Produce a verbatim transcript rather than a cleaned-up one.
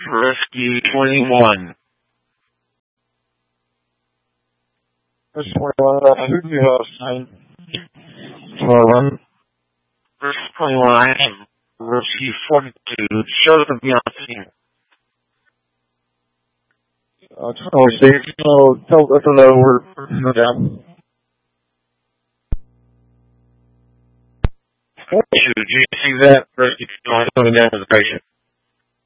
Rescue twenty-one. Rescue twenty-one, uh, who do you have assigned? twenty-one. Rescue twenty-one, I have Rescue forty-two. Show them beyond scene. Uh, tell Steve, tell, tell, let them know we're, we're down. Did you see that? Rescue twenty-one coming down to the patient.